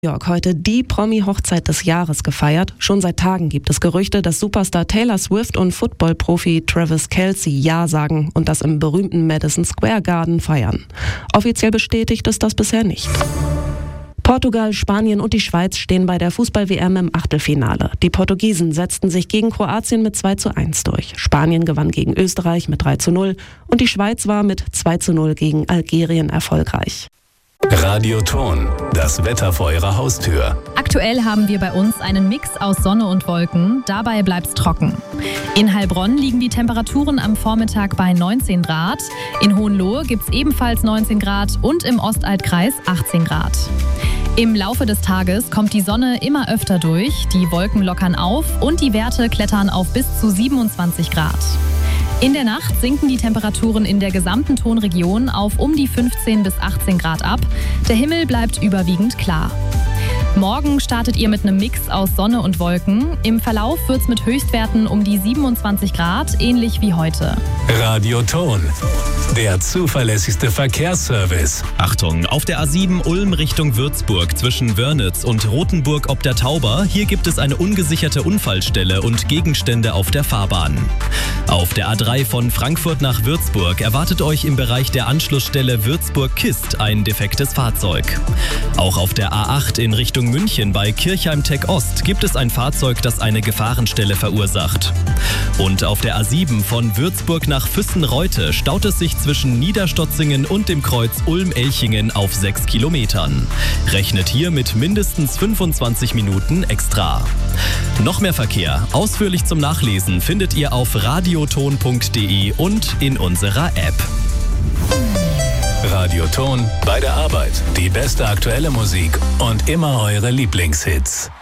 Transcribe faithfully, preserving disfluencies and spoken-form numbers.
York heute die Promi-Hochzeit des Jahres gefeiert. Schon seit Tagen gibt es Gerüchte, dass Superstar Taylor Swift und Football-Profi Travis Kelce Ja sagen und das im berühmten Madison Square Garden feiern. Offiziell bestätigt ist das bisher nicht. Portugal, Spanien und die Schweiz stehen bei der Fußball-W M im Achtelfinale. Die Portugiesen setzten sich gegen Kroatien mit zwei zu eins durch. Spanien gewann gegen Österreich mit drei zu null und die Schweiz war mit zwei zu null gegen Algerien erfolgreich. Radioton, das Wetter vor Ihrer Haustür. Aktuell haben wir bei uns einen Mix aus Sonne und Wolken, dabei bleibt's trocken. In Heilbronn liegen die Temperaturen am Vormittag bei neunzehn Grad, in Hohenlohe gibt's ebenfalls neunzehn Grad und im Ostaltkreis achtzehn Grad. Im Laufe des Tages kommt die Sonne immer öfter durch, die Wolken lockern auf und die Werte klettern auf bis zu siebenundzwanzig Grad. In der Nacht sinken die Temperaturen in der gesamten Tonregion auf um die fünfzehn bis achtzehn Grad ab. Der Himmel bleibt überwiegend klar. Morgen startet ihr mit einem Mix aus Sonne und Wolken. Im Verlauf wird's mit Höchstwerten um die siebenundzwanzig Grad, ähnlich wie heute. Radioton, der zuverlässigste Verkehrsservice. Achtung, auf der A sieben Ulm Richtung Würzburg zwischen Wörnitz und Rothenburg ob der Tauber. Hier gibt es eine ungesicherte Unfallstelle und Gegenstände auf der Fahrbahn. Auf der A drei von Frankfurt nach Würzburg erwartet euch im Bereich der Anschlussstelle Würzburg-Kist ein defektes Fahrzeug. Auch auf der A acht in Richtung München bei Kirchheim-Tech Ost gibt es ein Fahrzeug, das eine Gefahrenstelle verursacht. Und auf der A sieben von Würzburg nach Füssen-Reute staut es sich zwischen Niederstotzingen und dem Kreuz Ulm-Elchingen auf sechs Kilometern. Rechnet hier mit mindestens fünfundzwanzig Minuten extra. Noch mehr Verkehr, ausführlich zum Nachlesen, findet ihr auf radioton punkt de und in unserer App. Radioton bei der Arbeit. Die beste aktuelle Musik und immer eure Lieblingshits.